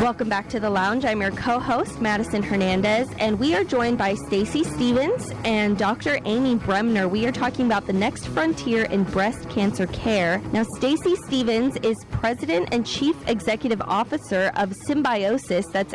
Welcome back to The Lounge. I'm your co-host, Madison Hernandez, and we are joined by Stacy Stevens and Dr. Amy Bremner. We are talking about the next frontier in breast cancer care. Now, Stacy Stevens is President and Chief Executive Officer of Symbiosis. That's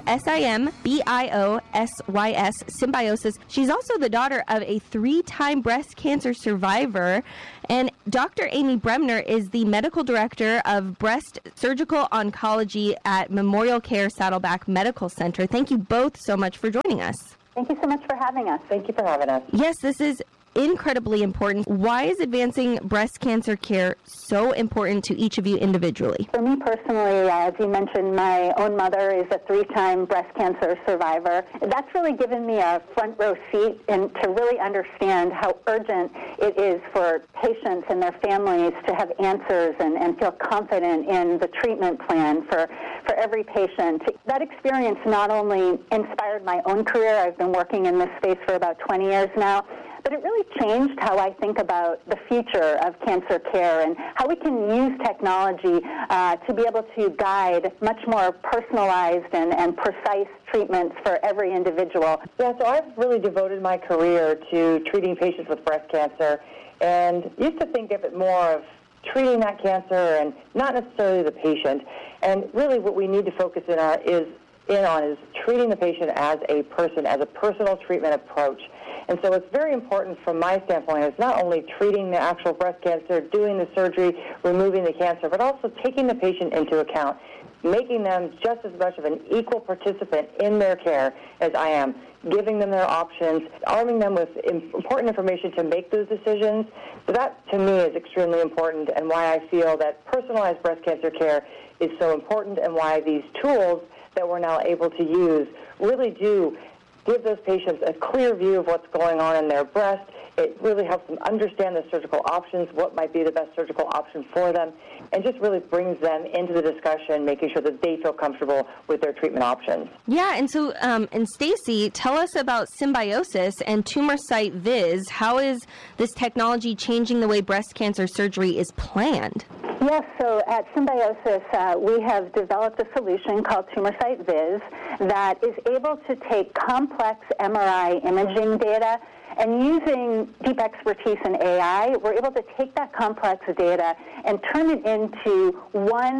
SIMBIOSYS, Symbiosis. She's also the daughter of a 3-time breast cancer survivor. And Dr. Amy Bremner is the Medical Director of Breast Surgical Oncology at Memorial Care Saddleback Medical Center. Thank you both so much for joining us. Thank you so much for having us. Thank you for having us. Yes, this is incredibly important. Why is advancing breast cancer care so important to each of you individually? For me personally, as you mentioned, my own mother is a 3-time breast cancer survivor. That's really given me a front row seat and to really understand how urgent it is for patients and their families to have answers and feel confident in the treatment plan for every patient. That experience not only inspired my own career, I've been working in this space for about 20 years now, but it really changed how I think about the future of cancer care and how we can use technology to be able to guide much more personalized and precise treatments for every individual. Yeah, so I've really devoted my career to treating patients with breast cancer and used to think of it more of treating that cancer and not necessarily the patient. And really what we need to focus in on is treating the patient as a person, as a personal treatment approach. And so it's very important from my standpoint, it's not only treating the actual breast cancer, doing the surgery, removing the cancer, but also taking the patient into account, making them just as much of an equal participant in their care as I am, giving them their options, arming them with important information to make those decisions. So that, to me, is extremely important and why I feel that personalized breast cancer care is so important and why these tools that we're now able to use really do give those patients a clear view of what's going on in their breast. It really helps them understand the surgical options, what might be the best surgical option for them, and just really brings them into the discussion, making sure that they feel comfortable with their treatment options. Yeah, and so, and Stacy, tell us about Symbiosis and Tumor Site Viz. How is this technology changing the way breast cancer surgery is planned? Yes, so at Symbiosis, we have developed a solution called Tumor Site Viz that is able to take complex MRI imaging data, and using deep expertise in AI, we're able to take that complex data and turn it into one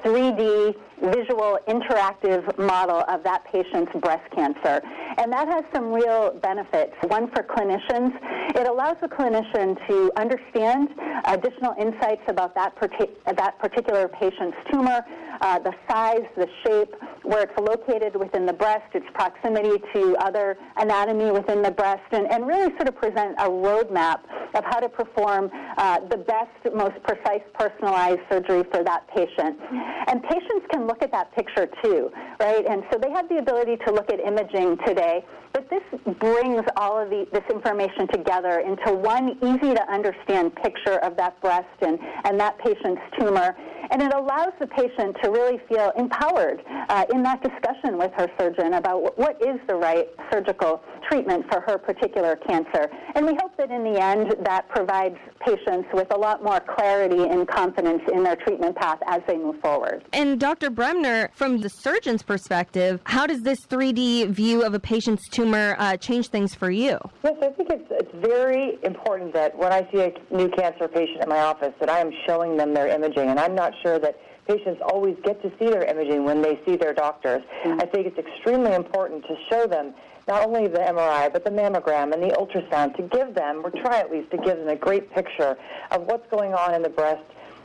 3D visual interactive model of that patient's breast cancer. And that has some real benefits. One for clinicians, it allows the clinician to understand additional insights about that particular patient's tumor, the size, the shape, where it's located within the breast, its proximity to other anatomy within the breast, and really sort of present a roadmap of how to perform the best, most precise, personalized surgery for that patient. And patients can look at that picture too, right? And so they have the ability to look at imaging today, but this brings all of this information together into one easy-to-understand picture of that breast and that patient's tumor, and it allows the patient to really feel empowered in that discussion with her surgeon about what is the right surgical treatment for her particular cancer. And we hope that in the end that provides patients with a lot more clarity and confidence in their treatment path as they move forward. And Dr. Bremner, from the surgeon's perspective, how does this 3D view of a patient's tumor change things for you? Yes, I think it's very important that when I see a new cancer patient in my office that I am showing them their imaging, and I'm not sure that patients always get to see their imaging when they see their doctors. Mm-hmm. I think it's extremely important to show them not only the MRI, but the mammogram and the ultrasound to give them, or try at least to give them a great picture of what's going on in the breast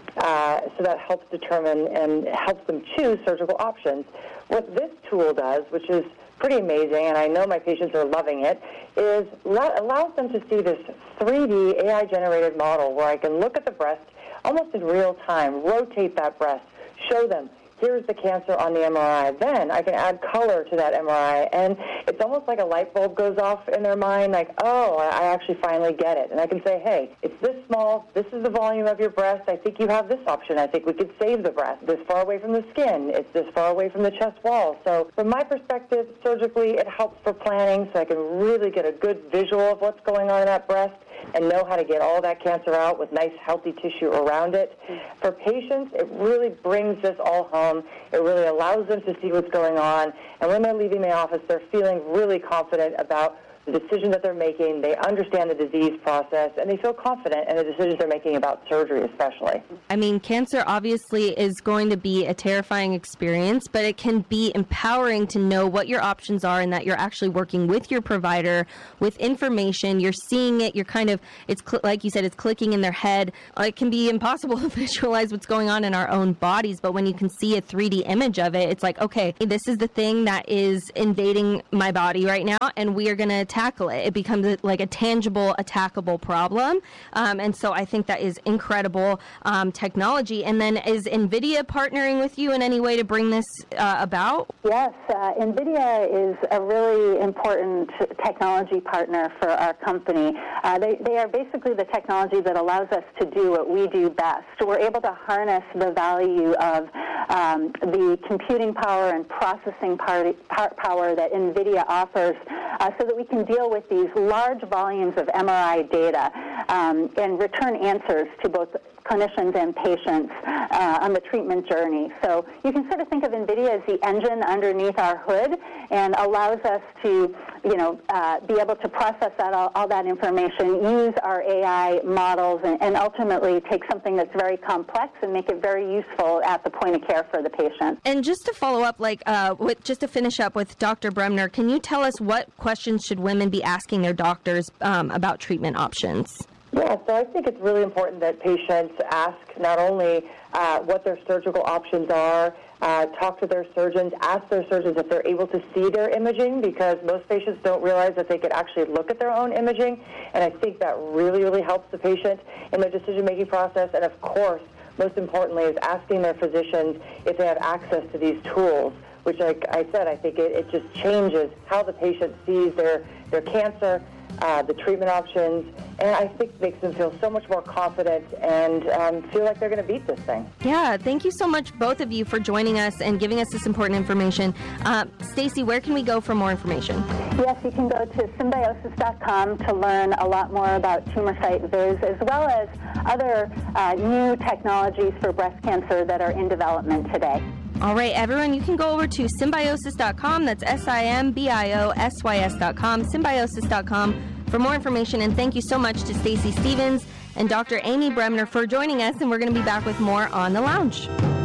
so that helps determine and helps them choose surgical options. What this tool does, which is pretty amazing, and I know my patients are loving it, is allows them to see this 3D AI-generated model where I can look at the breast almost in real time, rotate that breast, show them, here's the cancer on the MRI. Then I can add color to that MRI, and it's almost like a light bulb goes off in their mind, like, oh, I actually finally get it. And I can say, hey, it's this small, this is the volume of your breast, I think you have this option, I think we could save the breast. This far away from the skin, it's this far away from the chest wall. So from my perspective, surgically, it helps for planning, so I can really get a good visual of what's going on in that breast. and know how to get all that cancer out with nice, healthy tissue around it. For patients, it really brings this all home. It really allows them to see what's going on. And when they're leaving the office, they're feeling really confident about the decision that they're making. They understand the disease process, and they feel confident in the decisions they're making about surgery especially. I mean, cancer obviously is going to be a terrifying experience, but it can be empowering to know what your options are and that you're actually working with your provider with information. You're seeing it. You're kind of, like you said, it's clicking in their head. It can be impossible to visualize what's going on in our own bodies, but when you can see a 3D image of it, it's like, okay, this is the thing that is invading my body right now, and we are going to tackle it. It becomes like a tangible, attackable problem. And so I think that is incredible technology. And then is NVIDIA partnering with you in any way to bring this about? Yes, NVIDIA is a really important technology partner for our company. They are basically the technology that allows us to do what we do best. We're able to harness the value of the computing power and processing power that NVIDIA offers so that we can deal with these large volumes of MRI data and return answers to both clinicians and patients on the treatment journey. So you can sort of think of NVIDIA as the engine underneath our hood and allows us to, be able to process all that information, use our AI models, and ultimately take something that's very complex and make it very useful at the point of care for the patient. And just to follow up, just to finish up with Dr. Bremner, can you tell us what questions should women be asking their doctors about treatment options? Yeah, so I think it's really important that patients ask not only what their surgical options are, talk to their surgeons, ask their surgeons if they're able to see their imaging, because most patients don't realize that they could actually look at their own imaging, and I think that really, really helps the patient in their decision-making process. And of course, most importantly, is asking their physicians if they have access to these tools, which, like I said, I think it just changes how the patient sees their cancer, the treatment options, and I think makes them feel so much more confident and feel like they're going to beat this thing. Yeah, thank you so much, both of you, for joining us and giving us this important information. Stacy, where can we go for more information? Yes, you can go to symbiosis.com to learn a lot more about Tumorcite Viz, as well as other new technologies for breast cancer that are in development today. All right, everyone, you can go over to symbiosis.com. That's SIMBIOSYS.com, symbiosis.com for more information. And thank you so much to Stacy Stevens and Dr. Amy Bremner for joining us. And we're going to be back with more on The Lounge.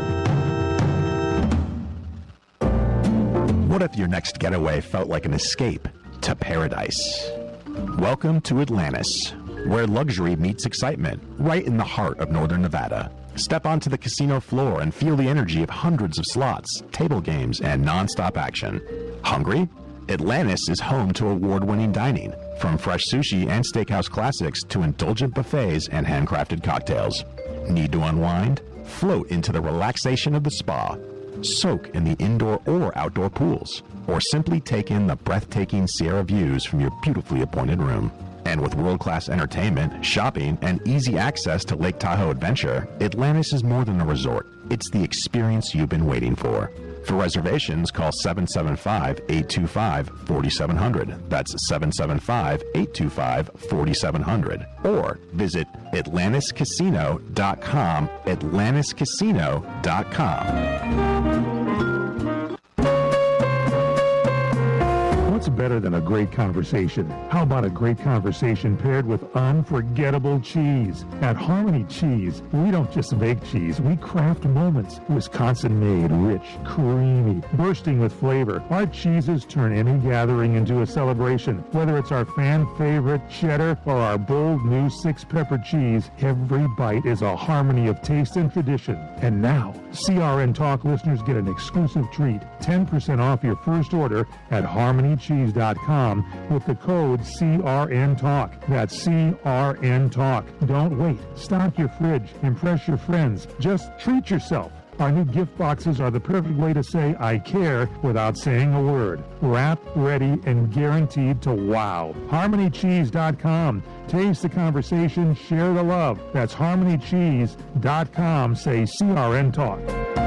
What if your next getaway felt like an escape to paradise? Welcome to Atlantis, where luxury meets excitement, right in the heart of northern Nevada. Step onto the casino floor and feel the energy of hundreds of slots, table games, and non-stop action. Hungry? Atlantis is home to award-winning dining, from fresh sushi and steakhouse classics to indulgent buffets and handcrafted cocktails. Need to unwind? Float into the relaxation of the spa. Soak in the indoor or outdoor pools, or simply take in the breathtaking Sierra views from your beautifully appointed room. And with world-class entertainment, shopping, and easy access to Lake Tahoe Adventure, Atlantis is more than a resort. It's the experience you've been waiting for. For reservations, call 775-825-4700. That's 775-825-4700. Or visit AtlantisCasino.com, AtlantisCasino.com. What's better than a great conversation? How about a great conversation paired with unforgettable cheese? At Harmony Cheese, we don't just make cheese, we craft moments. Wisconsin-made, rich, creamy, bursting with flavor. Our cheeses turn any gathering into a celebration. Whether it's our fan-favorite cheddar or our bold new 6-pepper cheese, every bite is a harmony of taste and tradition. And now, CRN Talk listeners get an exclusive treat, 10% off your first order at HarmonyCheese.com with the code CRNTalk. That's CRN Talk. Don't wait. Stock your fridge. Impress your friends. Just treat yourself. Our new gift boxes are the perfect way to say I care without saying a word. Wrapped, ready, and guaranteed to wow. HarmonyCheese.com. Taste the conversation, share the love. That's HarmonyCheese.com. Say CRN Talk.